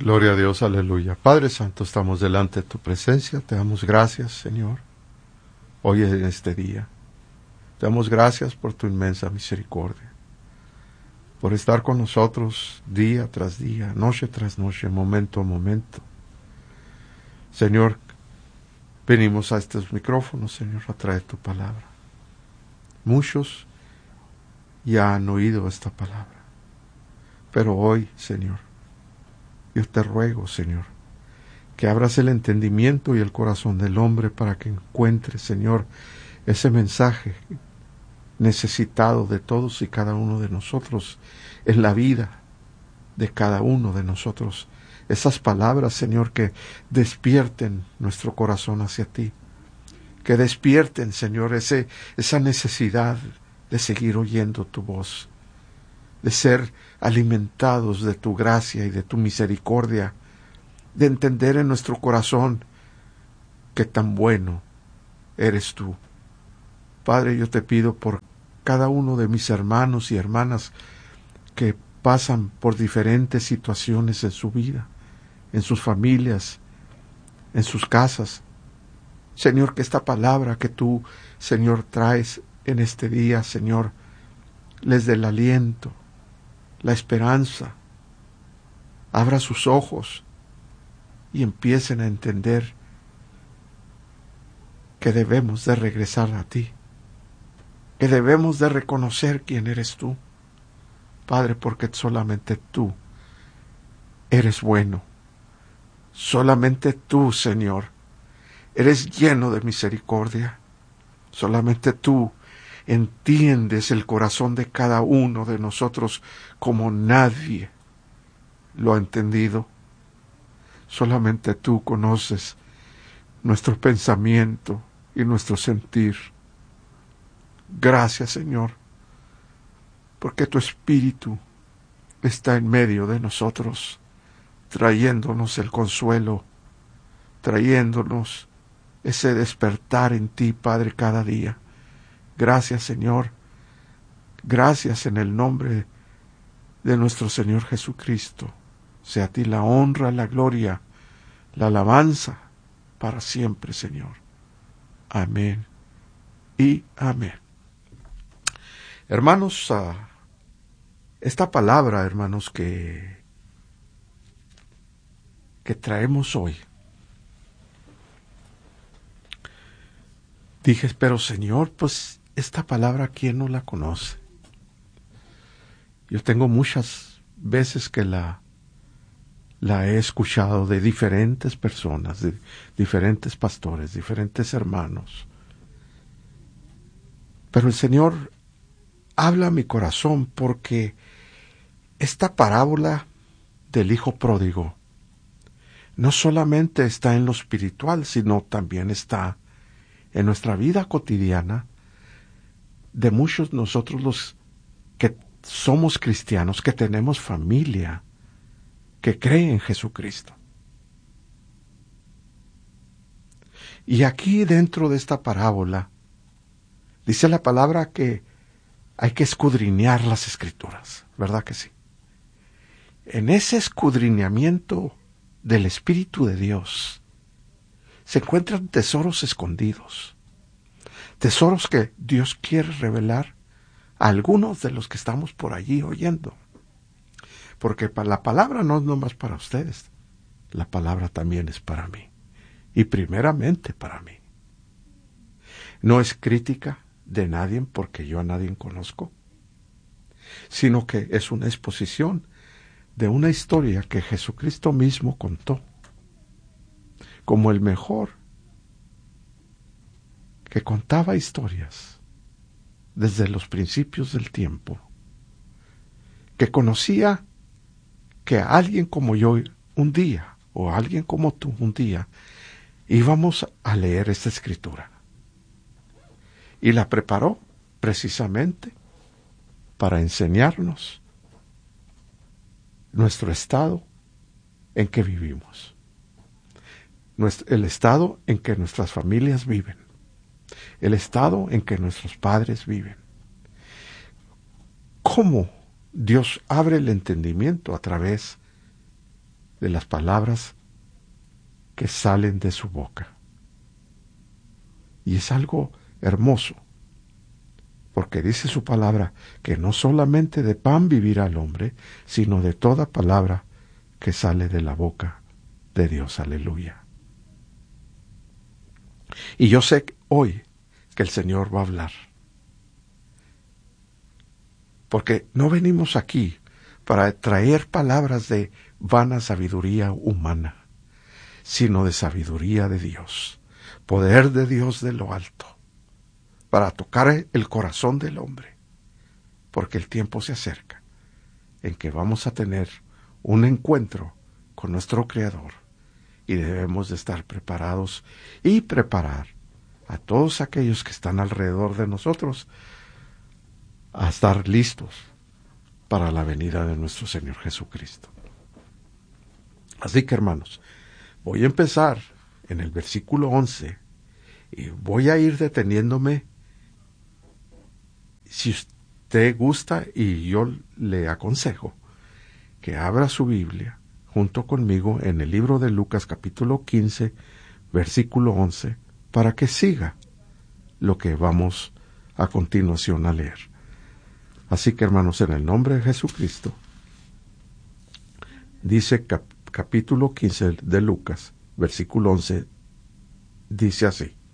Gloria a Dios, aleluya. Padre Santo, estamos delante de tu presencia. Te damos gracias, Señor, hoy en este día. Te damos gracias por tu inmensa misericordia, por estar con nosotros día tras día, noche tras noche, momento a momento. Señor, venimos a estos micrófonos, Señor, a traer tu palabra. Muchos ya han oído esta palabra, pero hoy, Señor, yo te ruego, Señor, que abras el entendimiento y el corazón del hombre para que encuentre, Señor, ese mensaje necesitado de todos y cada uno de nosotros en la vida de cada uno de nosotros. Esas palabras, Señor, que despierten nuestro corazón hacia ti, que despierten, Señor, esa necesidad de seguir oyendo tu voz, de ser alimentados de tu gracia y de tu misericordia, de entender en nuestro corazón que tan bueno eres tú. Padre, yo te pido por cada uno de mis hermanos y hermanas que pasan por diferentes situaciones en su vida, en sus familias, en sus casas. Señor, que esta palabra que tú, Señor, traes en este día, Señor, les dé el aliento, la esperanza, abra sus ojos y empiecen a entender que debemos de regresar a ti, que debemos de reconocer quién eres tú, Padre, porque solamente tú eres bueno, solamente tú, Señor, eres lleno de misericordia, solamente tú entiendes el corazón de cada uno de nosotros como nadie lo ha entendido. Solamente tú conoces nuestro pensamiento y nuestro sentir. Gracias, Señor, porque tu Espíritu está en medio de nosotros, trayéndonos el consuelo, trayéndonos ese despertar en ti, Padre, cada día. Gracias, Señor. Gracias en el nombre de nuestro Señor Jesucristo. Sea a ti la honra, la gloria, la alabanza para siempre, Señor. Amén y amén. Hermanos, esta palabra, hermanos, que traemos hoy, dije, pero Señor, pues esta palabra, ¿quién no la conoce? Yo tengo muchas veces que la he escuchado de diferentes personas, de diferentes pastores, diferentes hermanos. Pero el Señor habla a mi corazón porque esta parábola del hijo pródigo no solamente está en lo espiritual, sino también está en nuestra vida cotidiana de muchos nosotros los que somos cristianos, que tenemos familia, que cree en Jesucristo. Y aquí dentro de esta parábola dice la palabra que hay que escudriñar las Escrituras, ¿verdad que sí? En ese escudriñamiento del Espíritu de Dios se encuentran tesoros escondidos, tesoros que Dios quiere revelar a algunos de los que estamos por allí oyendo. Porque la palabra no es nomás para ustedes, la palabra también es para mí, y primeramente para mí. No es crítica de nadie porque yo a nadie conozco, sino que es una exposición de una historia que Jesucristo mismo contó, como el mejor que contaba historias desde los principios del tiempo, que conocía que a alguien como yo un día, o a alguien como tú un día, íbamos a leer esta escritura. Y la preparó precisamente para enseñarnos nuestro estado en que vivimos, el estado en que nuestras familias viven, el estado en que nuestros padres viven. ¿Cómo Dios abre el entendimiento a través de las palabras que salen de su boca. Y es algo hermoso, porque dice su palabra que no solamente de pan vivirá el hombre, sino de toda palabra que sale de la boca de Dios. Aleluya. Y yo sé hoy que el Señor va a hablar, porque no venimos aquí para traer palabras de vana sabiduría humana, sino de sabiduría de Dios, poder de Dios de lo alto, para tocar el corazón del hombre, porque el tiempo se acerca en que vamos a tener un encuentro con nuestro Creador, y debemos de estar preparados y preparar a todos aquellos que están alrededor de nosotros a estar listos para la venida de nuestro Señor Jesucristo. Así que, hermanos, voy a empezar en el versículo 11 y voy a ir deteniéndome. Si usted gusta, y yo le aconsejo que abra su Biblia junto conmigo en el libro de Lucas capítulo 15, versículo 11, para que siga lo que vamos a continuación a leer. Así que, hermanos, en el nombre de Jesucristo, dice capítulo 15 de Lucas, versículo 11, dice así: